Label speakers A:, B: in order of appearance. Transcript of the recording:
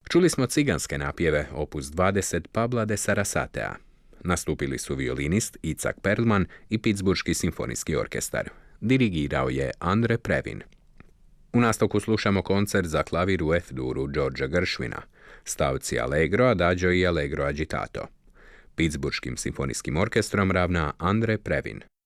A: Čuli smo ciganske napjeve opus 20 Pabla de Sarasatea. Nastupili su violinist Itzhak Perlman i Pittsburghski simfonijski orkestar. Dirigirao je Andre Previn. U nastavku slušamo koncert za klavir u F-duru Georgea Gershwina, stavci Allegro, Adagio i Allegro agitato. Pittsburghskim simfonijskim orkestrom ravna Andre Previn.